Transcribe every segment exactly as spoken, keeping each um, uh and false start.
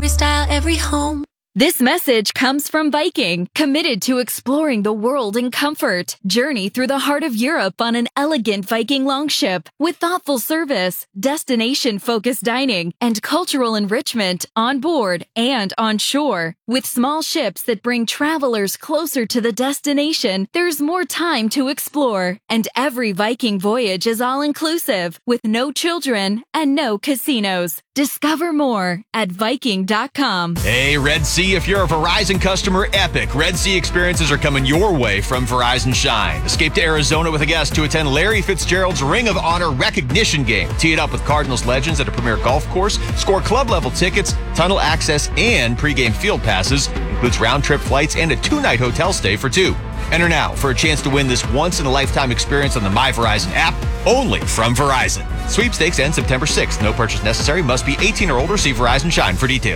Every style, every home. This message comes from Viking, committed to exploring the world in comfort. Journey through the heart of Europe on an elegant Viking longship with thoughtful service, destination-focused dining, and cultural enrichment on board and on shore. With small ships that bring travelers closer to the destination, there's more time to explore. And every Viking voyage is all-inclusive, with no children and no casinos. Discover more at Viking dot com. Hey, Red Sea, if you're a Verizon customer, epic Red Sea experiences are coming your way from Verizon Shine. Escape to Arizona with a guest to attend Larry Fitzgerald's Ring of Honor recognition game. Tee it up with Cardinals legends at a premier golf course. Score club-level tickets, tunnel access, and pregame field passes. Includes round-trip flights and a two-night hotel stay for two. Enter now for a chance to win this once-in-a-lifetime experience on the My Verizon app, only from Verizon. Sweepstakes ends September sixth. No purchase necessary. Must be eighteen or older. See Verizon Shine for detail.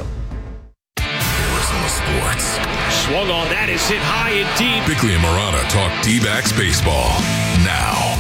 Arizona Sports. Swung on that is hit high and deep. Bickley and Marana talk D-backs baseball now.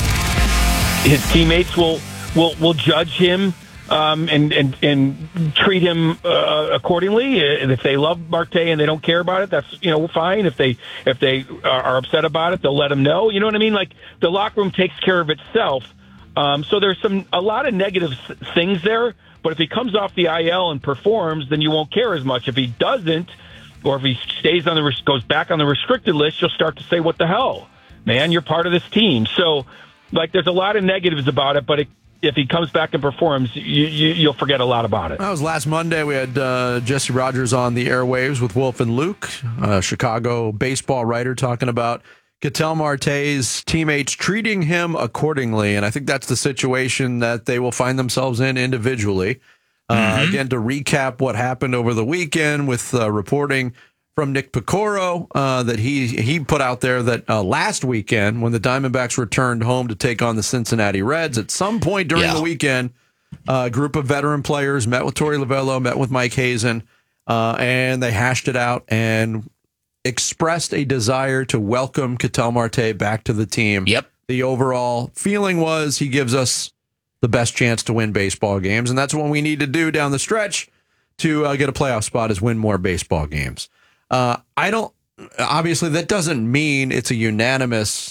His teammates will will will judge him um, and, and and treat him uh, accordingly. And if they love Marte and they don't care about it, that's you know fine. If they if they are upset about it, they'll let him know. You know what I mean? Like the locker room takes care of itself. Um, so there's some a lot of negative things there. But if he comes off the I L and performs, then you won't care as much. If he doesn't, or if he stays on the goes back on the restricted list, you'll start to say, "What the hell, man? You're part of this team." So, like, there's a lot of negatives about it. But it, if he comes back and performs, you, you, you'll forget a lot about it. That was last Monday. We had uh, Jesse Rogers on the airwaves with Wolf and Luke, a Chicago baseball writer, talking about Ketel Marte's teammates treating him accordingly, and I think that's the situation that they will find themselves in individually. Uh, mm-hmm. Again, to recap what happened over the weekend with uh, reporting from Nick Picoro uh, that he he put out there that uh, last weekend when the Diamondbacks returned home to take on the Cincinnati Reds, at some point during yeah. the weekend, uh, a group of veteran players met with Torey Lovullo, met with Mike Hazen, uh, and they hashed it out and expressed a desire to welcome Ketel Marte back to the team. Yep. The overall feeling was he gives us the best chance to win baseball games, and that's what we need to do down the stretch to uh, get a playoff spot is win more baseball games. Uh, I don't, obviously that doesn't mean it's a unanimous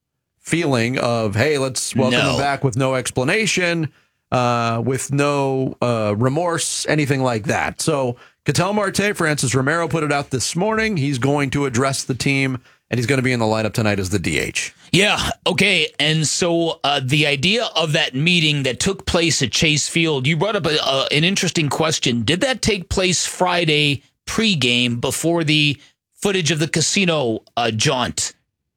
feeling of, hey, let's welcome No. him back with no explanation, uh, with no uh, remorse, anything like that. So Ketel Marte, Francis Romero put it out this morning. He's going to address the team, and he's going to be in the lineup tonight as the D H. Yeah, okay. And so uh, the idea of that meeting that took place at Chase Field, you brought up a, a, an interesting question. Did that take place Friday pregame before the footage of the casino uh, jaunt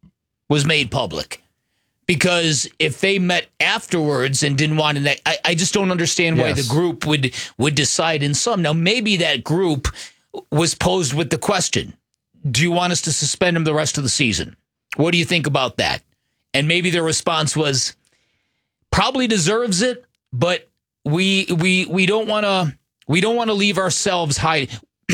was made public? Because if they met afterwards and didn't want to, I, I just don't understand why Yes. the group would would decide in some. Now, maybe that group was posed with the question, do you want us to suspend him the rest of the season? What do you think about that? And maybe their response was, probably deserves it, but we we we don't want to we don't want to leave ourselves high.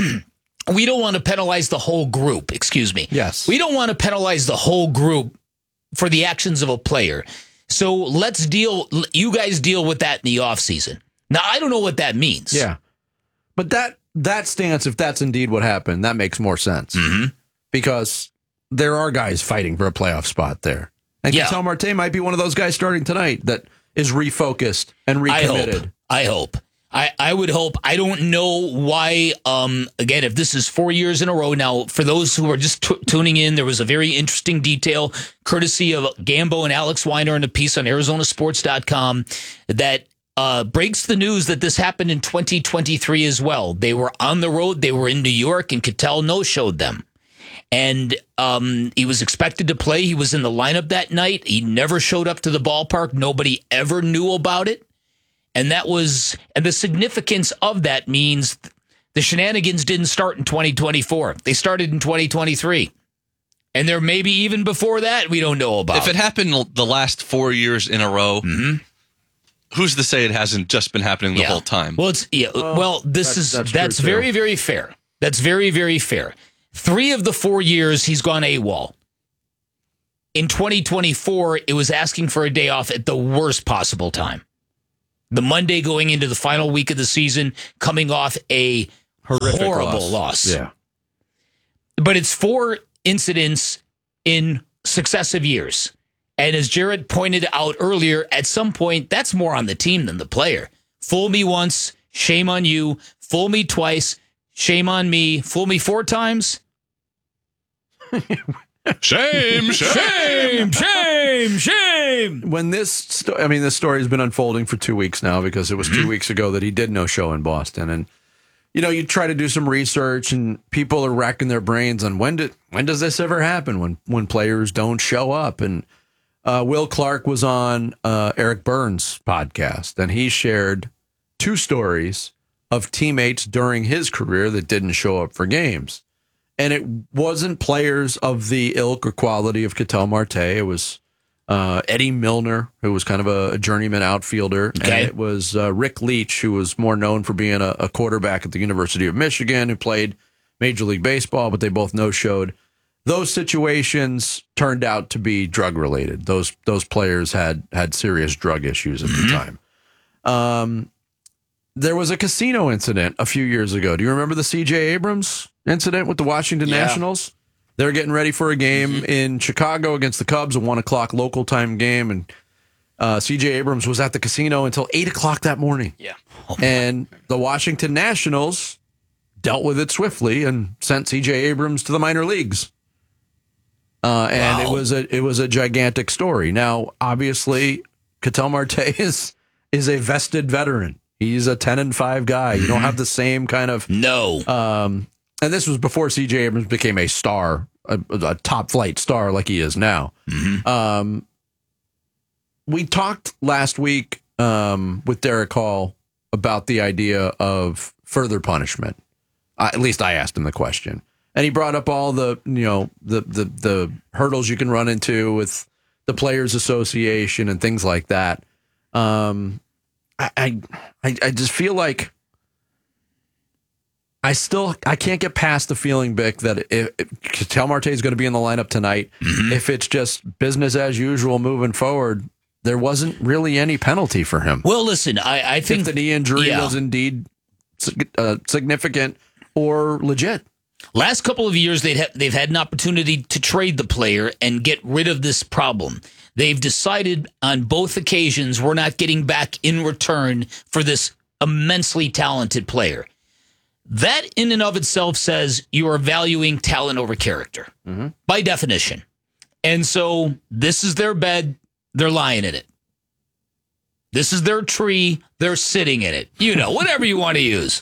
We don't want to penalize the whole group. Excuse me. Yes. We don't want to penalize the whole group for the actions of a player. So let's deal, you guys deal with that in the offseason. Now, I don't know what that means. Yeah. But that that stance, if that's indeed what happened, that makes more sense. Mm-hmm. Because there are guys fighting for a playoff spot there. And Yeah. Ketel Marte might be one of those guys starting tonight that is refocused and I recommitted. hope. I hope. I, I would hope. I don't know why, um, again, if this is four years in a row. Now, for those who are just t- tuning in, there was a very interesting detail, courtesy of Gambo and Alex Weiner in a piece on Arizona Sports dot com that uh, breaks the news that this happened in twenty twenty-three as well. They were on the road. They were in New York, and Ketel no-showed them. And um, he was expected to play. He was in the lineup that night. He never showed up to the ballpark. Nobody ever knew about it. And that was, and the significance of that means the shenanigans didn't start in twenty twenty-four. They started in twenty twenty-three. And there may be even before that we don't know about. If it happened the last four years in a row, mm-hmm. who's to say it hasn't just been happening the yeah. whole time? Well, it's yeah. Well, well this that's, is that's, that's very, very fair. That's very, very fair. Three of the four years he's gone AWOL. In twenty twenty-four, it was asking for a day off at the worst possible time. The Monday going into the final week of the season, coming off a Horrific horrible loss. loss. Yeah. But it's four incidents in successive years. And as Jared pointed out earlier, at some point, that's more on the team than the player. Fool me once, shame on you. Fool me twice, shame on me. Fool me four times. Shame, shame. Shame, shame, shame. When this, sto- I mean, this story has been unfolding for two weeks now because it was two weeks ago that he did no show in Boston. And, you know, you try to do some research and people are racking their brains on when did, when does this ever happen when, when players don't show up? And uh, Will Clark was on uh, Eric Burns' podcast and he shared two stories of teammates during his career that didn't show up for games. And it wasn't players of the ilk or quality of Ketel Marte. It was uh, Eddie Milner, who was kind of a, a journeyman outfielder. Okay. And it was uh, Rick Leach, who was more known for being a, a quarterback at the University of Michigan, who played Major League Baseball, but they both no-showed. Those situations turned out to be drug-related. Those those players had had serious drug issues at the time. Um, there was a casino incident a few years ago. Do you remember the C J Abrams incident with the Washington Yeah. Nationals? They're getting ready for a game mm-hmm. in Chicago against the Cubs, a one o'clock local time game, and uh, C J Abrams was at the casino until eight o'clock that morning. Yeah, oh, and the Washington Nationals dealt with it swiftly and sent C J Abrams to the minor leagues. Uh, and Wow. it was a it was a gigantic story. Now, obviously, Ketel Marte is is a vested veteran. He's a ten and five guy. You don't have the same kind of no. Um, and this was before C J Abrams became a star, a, a top flight star like he is now. Mm-hmm. Um, we talked last week um, with Derek Hall about the idea of further punishment. Uh, at least I asked him the question, and he brought up all the you know the the the hurdles you can run into with the Players Association and things like that. Um, I, I I just feel like I still I can't get past the feeling, Bick, that if, if Ketel Marte is going to be in the lineup tonight, mm-hmm. if it's just business as usual moving forward, there wasn't really any penalty for him. Well, listen, I, I think if the knee injury yeah. was indeed uh, significant or legit. Last couple of years, they'd ha- they've had an opportunity to trade the player and get rid of this problem. They've decided on both occasions we're not getting back in return for this immensely talented player. That in and of itself says you are valuing talent over character, mm-hmm. by definition. And so this is their bed, they're lying in it. This is their tree, they're sitting in it. You know, whatever you want to use.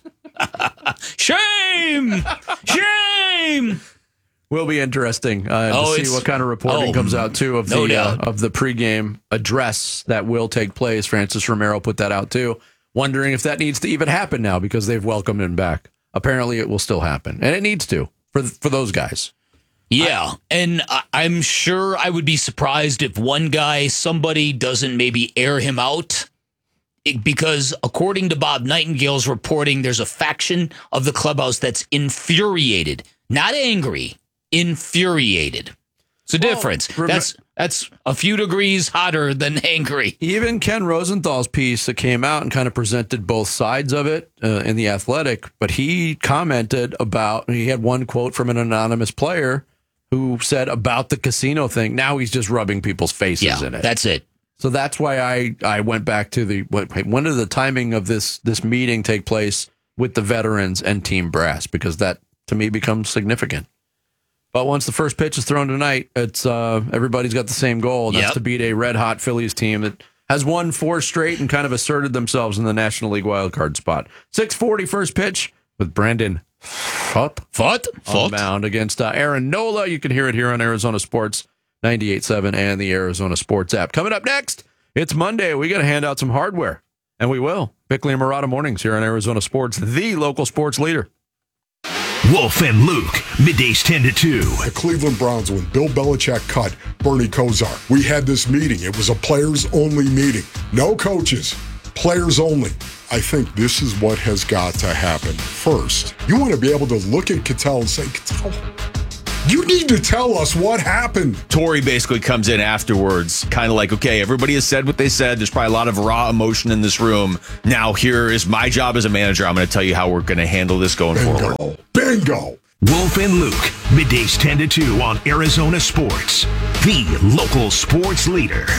Shame! Shame! Will be interesting uh, oh, to see what kind of reporting oh, comes out too of no the uh, doubt. of the pregame address that will take place. Francis Romero put that out too, wondering if that needs to even happen now because they've welcomed him back. Apparently, it will still happen, and it needs to for for those guys. Yeah, and I, I'm sure I would be surprised if one guy, somebody doesn't maybe air him out. Because according to Bob Nightingale's reporting, there's a faction of the clubhouse that's infuriated, not angry, infuriated. It's a well, difference. Rem- that's that's a few degrees hotter than angry. Even Ken Rosenthal's piece that came out and kind of presented both sides of it uh, in The Athletic, but he commented about, he had one quote from an anonymous player who said about the casino thing, now he's just rubbing people's faces yeah, in it. That's it. So that's why I, I went back to the when did the timing of this this meeting take place with the veterans and team brass, because that to me becomes significant. But once the first pitch is thrown tonight, it's uh, everybody's got the same goal, and that's yep. to beat a red hot Phillies team that has won four straight and kind of asserted themselves in the National League wildcard spot. six forty first pitch with Brandon Pfaadt Pfaadt on the mound against uh, Aaron Nola. You can hear it here on Arizona Sports ninety-eight point seven and the Arizona Sports app. Coming up next, it's Monday. We got to hand out some hardware, and we will. Bickley and Murata mornings here on Arizona Sports, the local sports leader. Wolf and Luke, middays ten to two. The Cleveland Browns, when Bill Belichick cut Bernie Kosar, we had this meeting. It was a players-only meeting. No coaches, players only. I think this is what has got to happen first. You want to be able to look at Ketel and say, Ketel, You need to tell us what happened. Torey basically comes in afterwards, kind of like, okay, everybody has said what they said. There's probably a lot of raw emotion in this room. Now, here is my job as a manager. I'm going to tell you how we're going to handle this going Bingo. forward. Bingo. Wolf and Luke, middays ten to two on Arizona Sports, the local sports leader.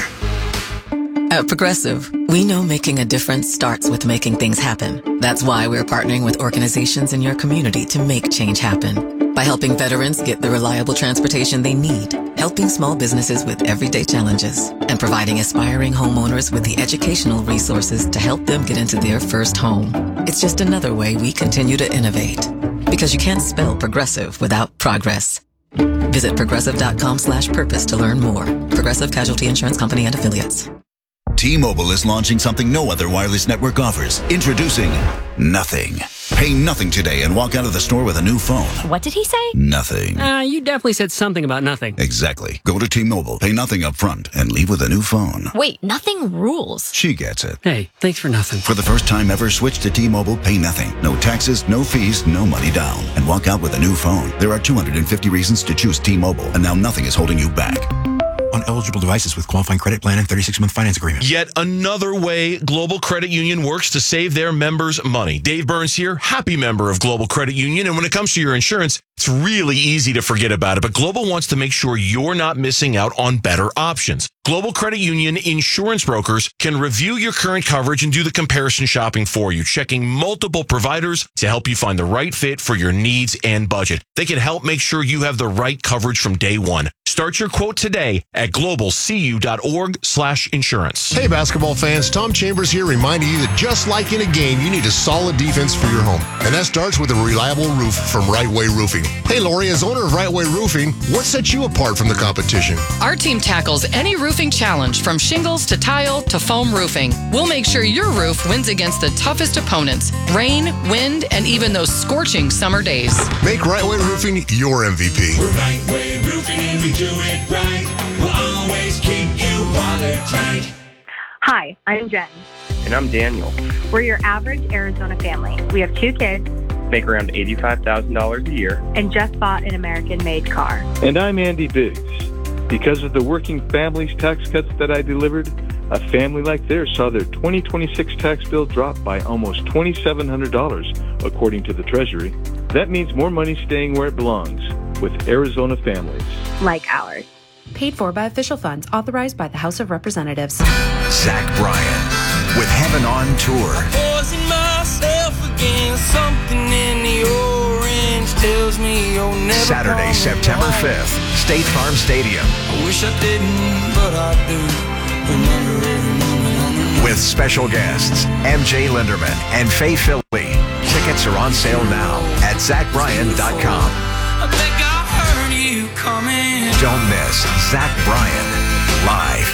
At Progressive, we know making a difference starts with making things happen. That's why we're partnering with organizations in your community to make change happen. By helping veterans get the reliable transportation they need, helping small businesses with everyday challenges, and providing aspiring homeowners with the educational resources to help them get into their first home. It's just another way we continue to innovate. Because you can't spell progressive without progress. Visit progressive.com slash purpose to learn more. Progressive Casualty Insurance Company and Affiliates. T-Mobile is launching something no other wireless network offers. Introducing Nothing. Pay nothing today and walk out of the store with a new phone. What did he say? Nothing. Uh, you definitely said something about nothing. Exactly. Go to T-Mobile, pay nothing up front, and leave with a new phone. Wait, nothing rules. She gets it. Hey, thanks for nothing. For the first time ever, switch to T-Mobile, pay nothing. No taxes, no fees, no money down. And walk out with a new phone. There are two hundred fifty reasons to choose T-Mobile, and now nothing is holding you back. On eligible devices with qualifying credit plan and thirty-six month finance agreement. Yet another way Global Credit Union works to save their members money. Dave Burns here, happy member of Global Credit Union. And when it comes to your insurance, it's really easy to forget about it. But Global wants to make sure you're not missing out on better options. Global Credit Union insurance brokers can review your current coverage and do the comparison shopping for you, checking multiple providers to help you find the right fit for your needs and budget. They can help make sure you have the right coverage from day one. Start your quote today at globalcu.org slash insurance. Hey, basketball fans, Tom Chambers here reminding you that just like in a game, you need a solid defense for your home. And that starts with a reliable roof from Right Way Roofing. Hey, Lori, as owner of Right Way Roofing, what sets you apart from the competition? Our team tackles any roofing challenge from shingles to tile to foam roofing. We'll make sure your roof wins against the toughest opponents, rain, wind, and even those scorching summer days. Make Right Way Roofing your M V P. We're Right Way Roofing and we do it right. We'll always keep you watertight. Hi, I'm Jen. And I'm Daniel. We're your average Arizona family. We have two kids. Make around eighty-five thousand dollars a year. And just bought an American-made car. And I'm Andy Biggs. Because of the working families tax cuts that I delivered, a family like theirs saw their twenty twenty-six tax bill drop by almost two thousand seven hundred dollars, according to the Treasury. That means more money staying where it belongs, with Arizona families. Like ours. Paid for by official funds authorized by the House of Representatives. Zach Bryan with Heaven on Tour. Poison myself again, something in the orange tells me you'll never. Saturday, September fifth, State Farm Stadium. I wish I didn't, but I do. Remember every moment. With special guests, M J Linderman and Faye Philly. Tickets are on sale now at zach bryan dot com. I think I heard you coming. Don't miss Zach Bryan live.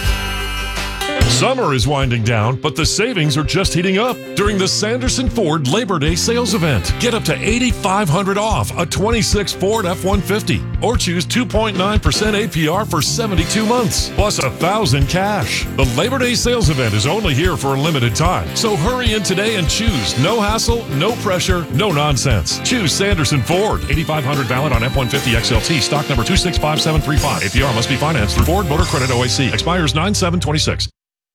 Summer is winding down, but the savings are just heating up during the Sanderson Ford Labor Day sales event. Get up to eight thousand five hundred dollars off a twenty-six Ford F one fifty or choose two point nine percent A P R for seventy-two months, plus one thousand dollars cash. The Labor Day sales event is only here for a limited time, so hurry in today and choose. No hassle, no pressure, no nonsense. Choose Sanderson Ford. eight thousand five hundred dollars valid on F one fifty X L T, stock number two six five seven three five. A P R must be financed through Ford Motor Credit O A C. Expires nine seven twenty-six.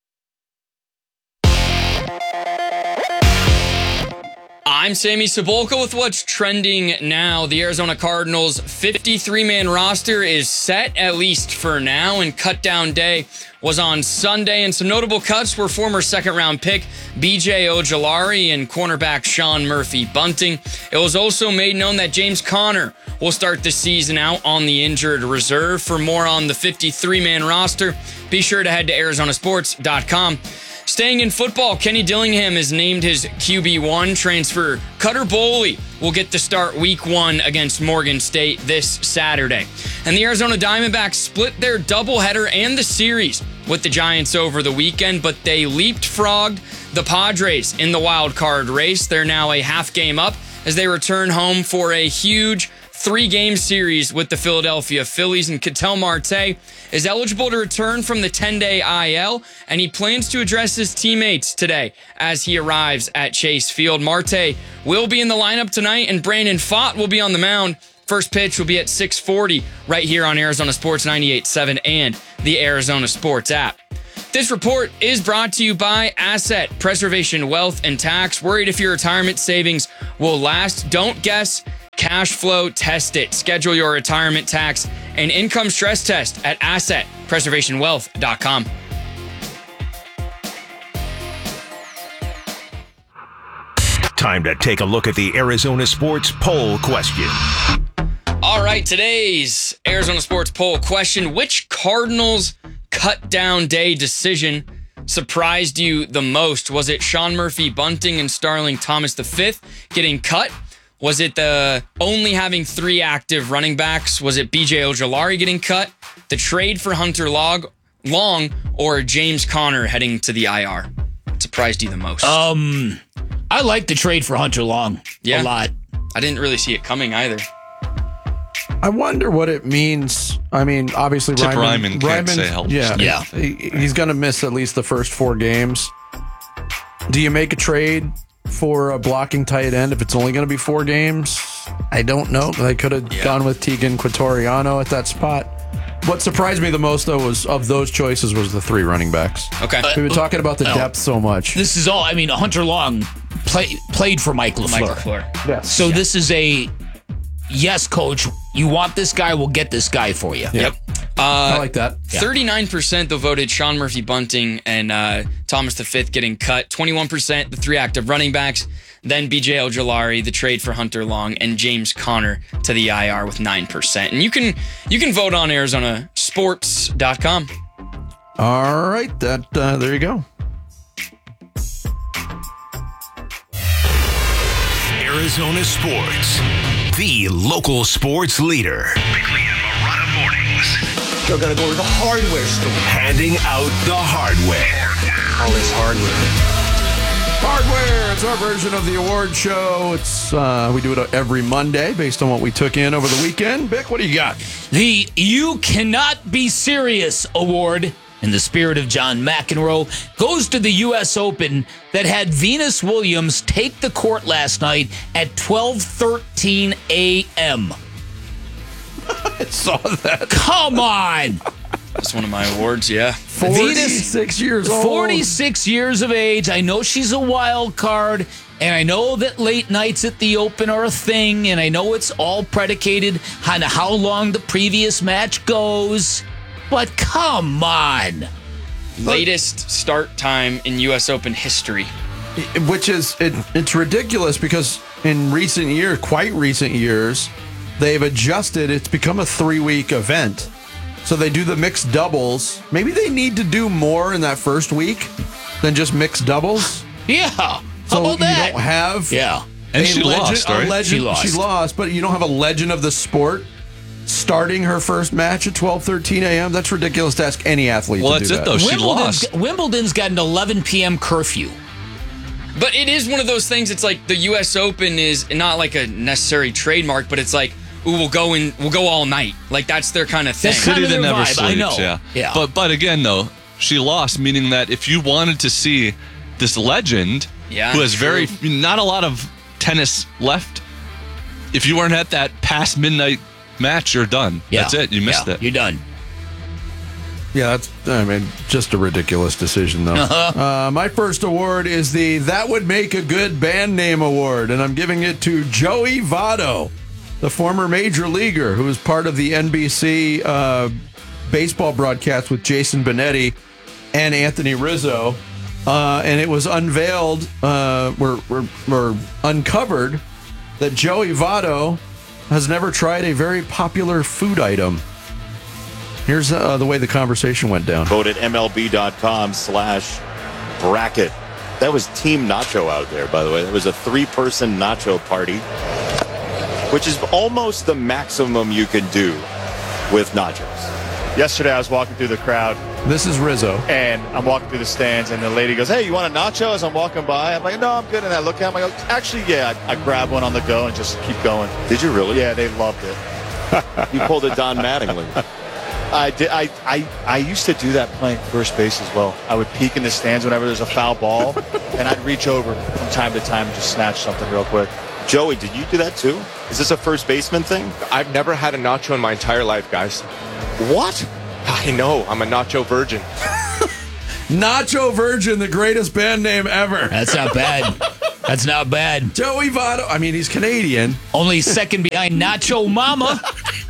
I'm Sammy Cebulka with what's trending now. The Arizona Cardinals' fifty-three man roster is set, at least for now, and cut-down day was on Sunday. And some notable cuts were former second-round pick B J Ojulari and cornerback Sean Murphy-Bunting. It was also made known that James Conner will start the season out on the injured reserve. For more on the fifty-three man roster, be sure to head to arizona sports dot com. Staying in football, Kenny Dillingham is named his Q B one. Transfer Cutter Boley will get to start week one against Morgan State this Saturday. And the Arizona Diamondbacks split their doubleheader and the series with the Giants over the weekend, but they leapfrogged the Padres in the wild card race. They're now a half game up as they return home for a huge three-game series with the Philadelphia Phillies. And Ketel Marte is eligible to return from the ten-day I L, and he plans to address his teammates today as he arrives at Chase Field. Marte will be in the lineup tonight, and Brandon Pfaadt will be on the mound First pitch will be at six forty right here on Arizona Sports ninety-eight point seven and the Arizona Sports app. This report is brought to you by Asset Preservation Wealth and Tax. Worried if your retirement savings will last? Don't guess. Cash flow test it. Schedule your retirement tax and income stress test at asset preservation wealth dot com. Time to take a look at the Arizona Sports poll question. All right, today's Arizona Sports poll question: which Cardinals cut down day decision surprised you the most? Was it Sean Murphy Bunting and Starling Thomas the fifth getting cut? Was it the only having three active running backs? Was it B J Ojulari getting cut? The trade for Hunter Long, Long or James Conner heading to the I R? What surprised you the most? Um, I like the trade for Hunter Long yeah. a lot. I didn't really see it coming either. I wonder what it means. I mean, obviously, Tip Ryman, Ryman can't Ryman, say help. Yeah, Yeah. he- he's going to miss at least the first four games. Do you make a trade for a blocking tight end if it's only going to be four games? I don't know. They could have Yeah. gone with Tegan Quatoriano at that spot. What surprised me the most, though, was of those choices was the three running backs. Okay. We've been talking about the no. depth so much. This is all, I mean, Hunter Long play, played for Mike LaFleur. Mike LaFleur. Yes. So this is a, yes, coach, you want this guy, we'll get this guy for you. Yeah. Yep. Uh, I like that. thirty-nine percent though voted Sean Murphy Bunting and uh, Thomas the fifth getting cut. twenty-one percent the three active running backs. Then B J Ojulari, the trade for Hunter Long, and James Conner to the I R with nine percent. And you can you can vote on Arizona Sports dot com. All right. That uh, there you go. Arizona Sports, the local sports leader. Bickley and Marana mornings. They're going to go to the hardware store. Handing out the hardware. All this hardware. Hardware. It's our version of the award show. It's uh, we do it every Monday based on what we took in over the weekend. Bick, what do you got? The You Cannot Be Serious Award, in the spirit of John McEnroe, goes to the U S Open that had Venus Williams take the court last night at twelve thirteen a.m. I saw that. Come on. That's one of my awards, yeah. forty-six years old. forty-six years of age. I know she's a wild card, and I know that late nights at the Open are a thing, and I know it's all predicated on how long the previous match goes, but come on. Latest start time in U S Open history. Which is, it, it's ridiculous because in recent years, quite recent years, they've adjusted. It's become a three-week event. So they do the mixed doubles. Maybe they need to do more in that first week than just mixed doubles. Yeah. How so about you that? don't have Yeah. And a she legend, lost, a right? legend, She lost. She lost, but you don't have a legend of the sport starting her first match at twelve thirteen a.m. That's ridiculous to ask any athlete Well, to that's do it, that. though. She Wimbledon's, lost. Wimbledon's got an eleven p.m. curfew. But it is one of those things. It's like the U S Open is not like a necessary trademark, but it's like, ooh, we'll go in, we'll go all night. Like that's their kind of thing. That's City kind of that their never vibe, sleeps. I know. Yeah. Yeah. But but again though, she lost, meaning that if you wanted to see this legend, Yeah, who has true. very not a lot of tennis left, if you weren't at that past midnight match, you're done. Yeah. That's it. You missed Yeah, it. You're done. Yeah, that's, I mean, just a ridiculous decision, though. Uh, my first award is the That Would Make a Good Band Name Award, and I'm giving it to Joey Votto, the former major leaguer who was part of the N B C uh, baseball broadcast with Jason Benetti and Anthony Rizzo. Uh, and it was unveiled, uh, or, or, or uncovered, that Joey Votto has never tried a very popular food item. Here's uh, the way the conversation went down. Vote at M L B dot com slash bracket. That was Team Nacho out there, by the way. That was a three-person nacho party, which is almost the maximum you can do with nachos. Yesterday, I was walking through the crowd. This is Rizzo. And I'm walking through the stands, and the lady goes, hey, you want a nacho? As I'm walking by, I'm like, no, I'm good. And I look at him, I go, actually, yeah. I, I grab one on the go and just keep going. Did you really? Yeah, they loved it. You pulled it Don Mattingly. I did. I, I I used to do that playing first base as well. I would peek in the stands whenever there's a foul ball, and I'd reach over from time to time and just snatch something real quick. Joey, did you do that too? Is this a first baseman thing? I've never had a nacho in my entire life, guys. What? I know. I'm a nacho virgin. Nacho Virgin, the greatest band name ever. That's not bad. That's not bad. Joey Votto. I mean, he's Canadian. Only second behind Nacho Mama.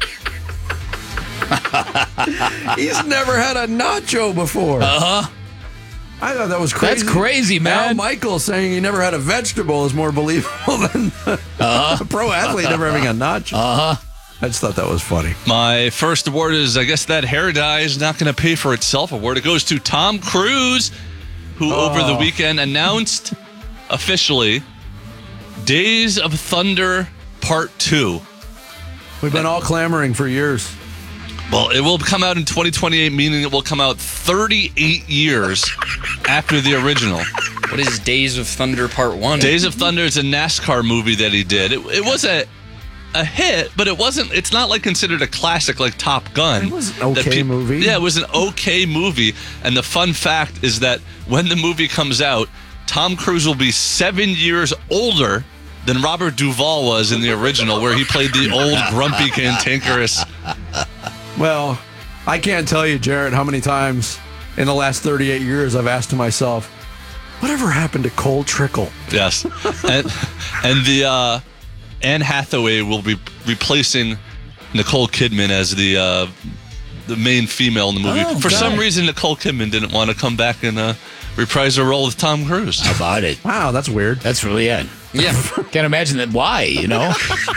He's never had a nacho before. Uh-huh. I thought that was crazy. That's crazy, man. Al Michaels saying he never had a vegetable is more believable than uh-huh. a pro athlete never having a nacho. Uh-huh. I just thought that was funny. My first award is, I guess, that hair dye is not going to pay for itself award. It goes to Tom Cruise, who Oh. over the weekend announced officially Days of Thunder Part two. We've been all clamoring for years. Well, it will come out in twenty twenty-eight, meaning it will come out thirty-eight years after the original. What is Days of Thunder Part one? Days of Thunder is a NASCAR movie that he did. It, it was a a hit, but it wasn't. It's not like considered a classic like Top Gun. It was an That okay pe- movie. Yeah, it was an okay movie. And the fun fact is that when the movie comes out, Tom Cruise will be seven years older than Robert Duvall was in the original, where he played the old grumpy cantankerous. Well, I can't tell you, Jarrett, how many times in the last thirty-eight years I've asked to myself, whatever happened to Cole Trickle? Yes. And, and the uh, Anne Hathaway will be replacing Nicole Kidman as the uh, the main female in the movie. Oh, For God. some reason, Nicole Kidman didn't want to come back and uh, reprise her role with Tom Cruise. How about it? Wow, that's weird. That's really it. Yeah. Can't imagine that. Why, you know?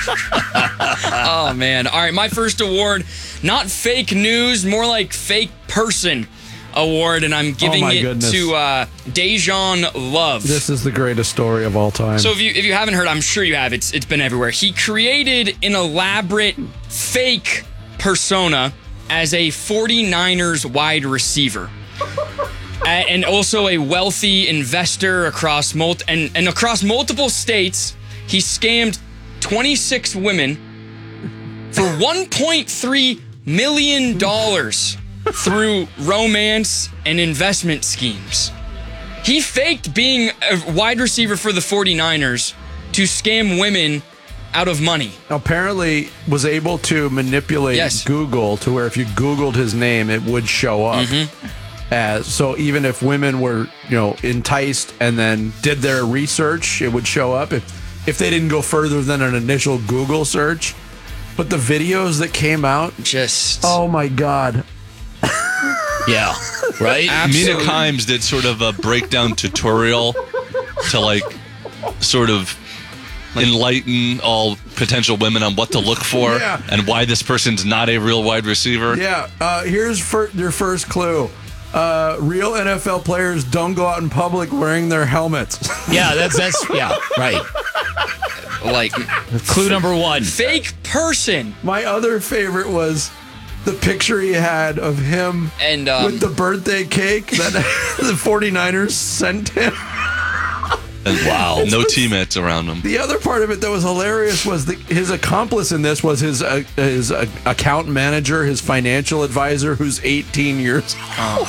Oh, man. All right, my first award, not fake news, more like fake person award, and I'm giving Oh, my it goodness. to uh, Dejan Love. This is the greatest story of all time. So if you if you haven't heard, I'm sure you have. It's it's been everywhere. He created an elaborate fake persona as a 49ers wide receiver. A- and also a wealthy investor across mul- and, and across multiple states. He scammed twenty-six women for one point three million dollars through romance and investment schemes. He faked being a wide receiver for the 49ers to scam women out of money. Apparently was able to manipulate Yes. Google to where if you Googled his name, it would show up. As, so even if women were, you know, enticed and then did their research, it would show up. If if they didn't go further than an initial Google search. But the videos that came out, just oh my God. Yeah, right? Mina Kimes did sort of a breakdown tutorial to like sort of enlighten all potential women on what to look for Yeah. and why this person's not a real wide receiver. Yeah, uh, here's fir- your first clue. Uh, real N F L players don't go out in public wearing their helmets. Yeah, that's, that's, yeah, right. Like, Clue number one. fake person. My other favorite was the picture he had of him And um, with the birthday cake that the 49ers sent him. And wow, no teammates around him. The other part of it that was hilarious was the, his accomplice in this was his uh, his uh, account manager, his financial advisor, who's eighteen years old.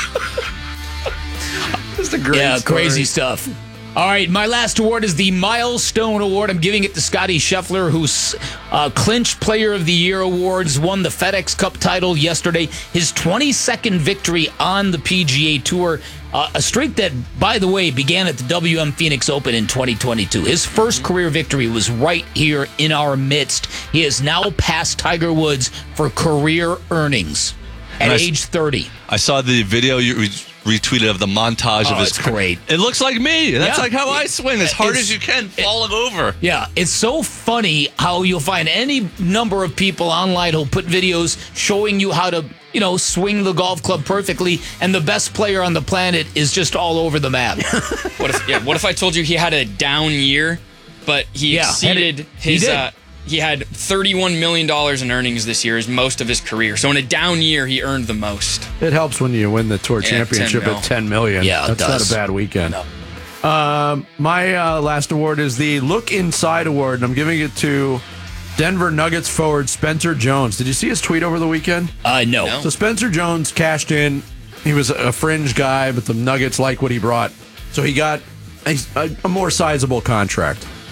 Just a great Yeah, story. crazy stuff. All right, my last award is the Milestone Award. I'm giving it to Scotty Scheffler, who's uh, clinched Player of the Year awards, won the FedEx Cup title yesterday. His twenty-second victory on the P G A Tour, uh, a streak that, by the way, began at the W M Phoenix Open in twenty twenty-two. His first career victory was right here in our midst. He has now passed Tiger Woods for career earnings at And I s- age thirty. I saw the video you re- retweeted of the montage Oh, of his. it's great. It looks like me. That's Yeah. like how I swing, as hard It's- as you can, falling over. Yeah, it's so funny how you'll find any number of people online who'll put videos showing you how to, you know, swing the golf club perfectly, and the best player on the planet is just all over the map. What if yeah? What if I told you he had a down year, but he Yeah, exceeded and it- he his? did. uh, he had thirty-one million dollars in earnings this year, is most of his career. So in a down year, he earned the most. It helps when you win the tour Yeah, championship ten mil. at ten million. Yeah, it that's does. not a bad weekend. Um, my uh, last award is the Look Inside Award, and I'm giving it to Denver Nuggets forward Spencer Jones. Did you see his tweet over the weekend? Uh, no. So Spencer Jones cashed in. He was a fringe guy, but the Nuggets like what he brought, so he got a, a, a more sizable contract.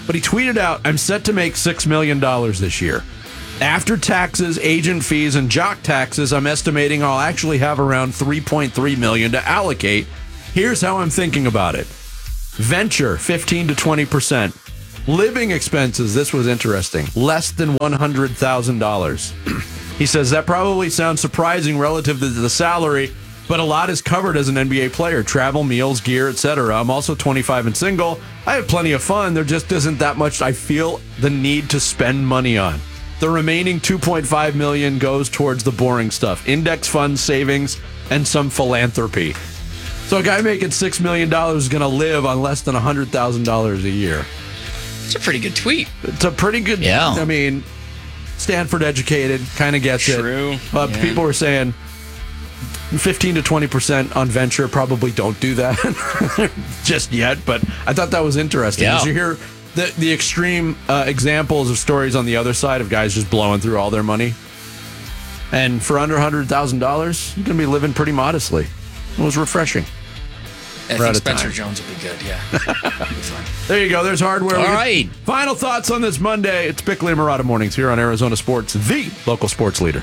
but he tweeted out, I'm set to make six million dollars this year. After taxes, agent fees, and jock taxes, I'm estimating I'll actually have around three point three million dollars to allocate. Here's how I'm thinking about it. Venture, fifteen to twenty percent. Living expenses, this was interesting, less than one hundred thousand dollars. He says that probably sounds surprising relative to the salary, but a lot is covered as an N B A player. Travel, meals, gear, et cetera. I'm also twenty-five and single. I have plenty of fun. There just isn't that much I feel the need to spend money on. The remaining two point five million dollars goes towards the boring stuff, index funds, savings, and some philanthropy. So a guy making six million dollars is going to live on less than one hundred thousand dollars a year. It's a pretty good tweet. It's a pretty good, yeah. I mean, Stanford educated, kind of gets True. it. But yeah. people were saying fifteen to twenty percent on venture, probably don't do that just yet. But I thought that was interesting. Yeah. As you hear the, the extreme uh, examples of stories on the other side of guys just blowing through all their money. And for under one hundred thousand dollars, you're going to be living pretty modestly. It was refreshing. I We're out think of Spencer time. Jones will be good, yeah. It'll be fun. There you go. There's hardware. All We- right. Final thoughts on this Monday. It's Bickley and Murata Mornings here on Arizona Sports, the local sports leader.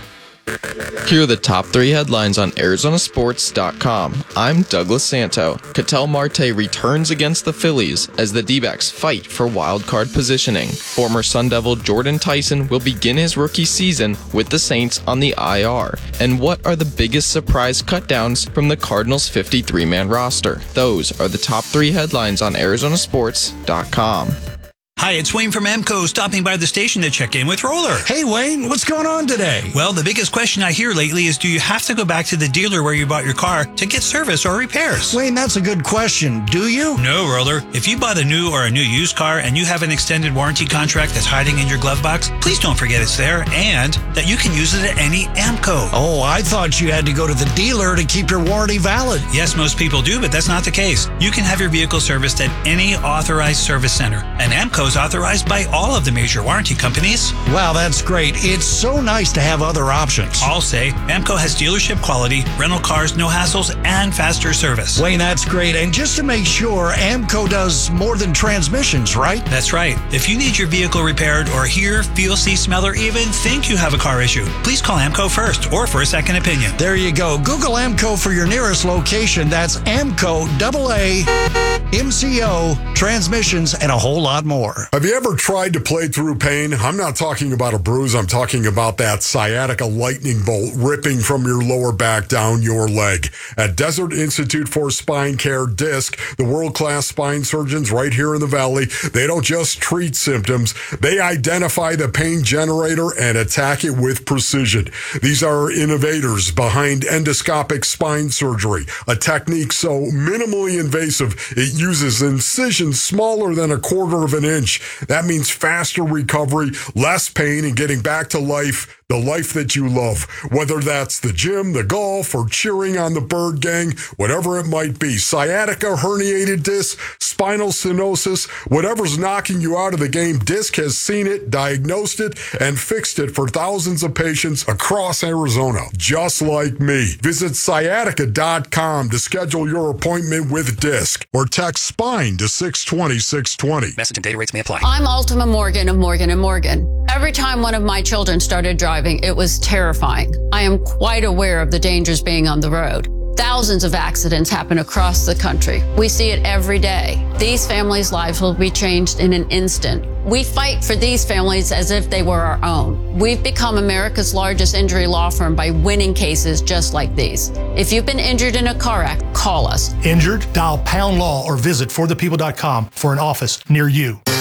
Here are the top three headlines on Arizona Sports dot com. I'm Douglas Santo. Ketel Marte returns against the Phillies as the D-backs fight for wild card positioning. Former Sun Devil Jordan Tyson will begin his rookie season with the Saints on the I R. And what are the biggest surprise cutdowns from the Cardinals' fifty-three man roster? Those are the top three headlines on Arizona Sports dot com. Hi, it's Wayne from Amco, stopping by the station to check in with Roller. Hey, Wayne, what's going on today? Well, the biggest question I hear lately is, do you have to go back to the dealer where you bought your car to get service or repairs? Wayne, that's a good question. Do you? No, Roller. If you bought a new or a new used car and you have an extended warranty contract that's hiding in your glove box, please don't forget it's there and that you can use it at any Amco. Oh, I thought you had to go to the dealer to keep your warranty valid. Yes, most people do, but that's not the case. You can have your vehicle serviced at any authorized service center, and Amco is authorized by all of the major warranty companies. Wow, that's great. It's so nice to have other options. I'll say Amco has dealership quality, rental cars, no hassles, and faster service. Wayne, that's great. And just to make sure, Amco does more than transmissions, right? That's right. If you need your vehicle repaired or hear, feel, see, smell, or even think you have a car issue, please call Amco first or for a second opinion. There you go. Google Amco for your nearest location. That's Amco, double A, M C O, transmissions, and a whole lot more. Have you ever tried to play through pain? I'm not talking about a bruise. I'm talking about that sciatica lightning bolt ripping from your lower back down your leg. At Desert Institute for Spine Care, DISC, the world-class spine surgeons right here in the Valley, they don't just treat symptoms. They identify the pain generator and attack it with precision. These are innovators behind endoscopic spine surgery, a technique so minimally invasive it uses incisions smaller than a quarter of an inch. That means faster recovery, less pain, and getting back to life, the life that you love. Whether that's the gym, the golf, or cheering on the Bird Gang, whatever it might be. Sciatica, herniated disc, spinal stenosis, whatever's knocking you out of the game, DISC has seen it, diagnosed it, and fixed it for thousands of patients across Arizona, just like me. Visit sciatica dot com to schedule your appointment with DISC or text SPINE to six twenty, six twenty. Message and data rates may apply. I'm Ultima Morgan of Morgan and Morgan. Every time one of my children started driving, it was terrifying. I am quite aware of the dangers being on the road. Thousands of accidents happen across the country. We see it every day. These families' lives will be changed in an instant. We fight for these families as if they were our own. We've become America's largest injury law firm by winning cases just like these. If you've been injured in a car accident, call us. Injured? Dial pound law or visit for the people dot com for an office near you.